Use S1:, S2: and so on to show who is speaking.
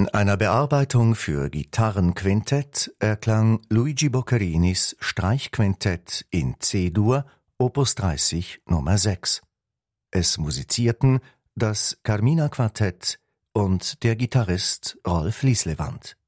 S1: einer Bearbeitung für Gitarrenquintett erklang Luigi Boccarinis Streichquintett in C-Dur, Opus 30 Nummer 6. Es musizierten das Carmina Quartett und der Gitarrist Rolf Lieslewand.